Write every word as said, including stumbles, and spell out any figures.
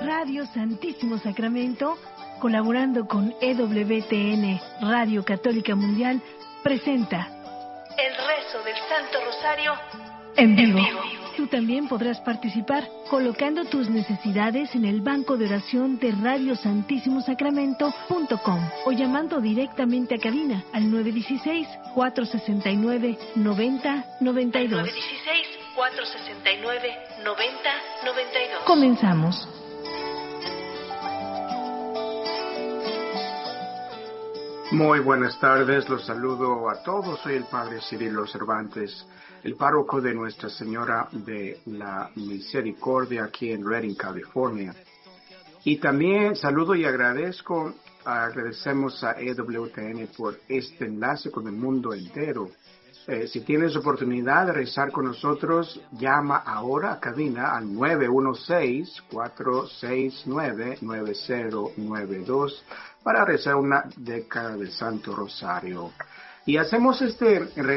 Radio Santísimo Sacramento, colaborando con E W T N, Radio Católica Mundial, presenta el rezo del Santo Rosario en vivo. En vivo. Tú también podrás participar colocando tus necesidades en el banco de oración de radio santísimo sacramento punto com o llamando directamente a cabina al nueve uno seis, cuatro seis nueve, nueve cero nueve dos. nueve uno seis, cuatro seis nueve, nueve cero nueve dos. Comenzamos. Muy buenas tardes, los saludo a todos. Soy el Padre Cirilo Cervantes, el párroco de Nuestra Señora de la Misericordia aquí en Redding, California. Y también saludo y agradezco, agradecemos a E W T N por este enlace con el mundo entero. Eh, si tienes oportunidad de rezar con nosotros, llama ahora a cabina al nueve uno seis, cuatro seis nueve, nueve cero nueve dos para rezar una década del Santo Rosario. Y hacemos este